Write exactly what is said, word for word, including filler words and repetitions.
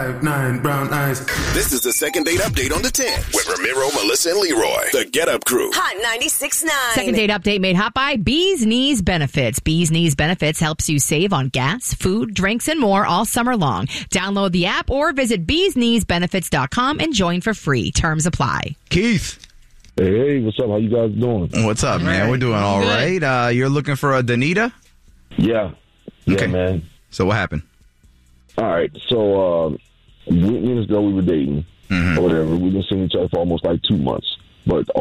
Nine brown eyes. This is the second date update on the ten with Ramiro, Melissa, and Leroy. The Get Up Crew. Hot ninety-six point nine. Second date update made hot by Bees Knees Benefits. Bees Knees Benefits helps you save on gas, food, drinks, and more all summer long. Download the app or visit bees knees benefits dot com and join for free. Terms apply. Keith. Hey, hey, what's up? How you guys doing? What's up, man? We're doing all right. Uh, you're looking for a Danita? Yeah. Yeah, Okay. man. So what happened? All right. So, uh, me and this girl, we were dating Mm-hmm. or whatever. We've been seeing each other for almost like two months. But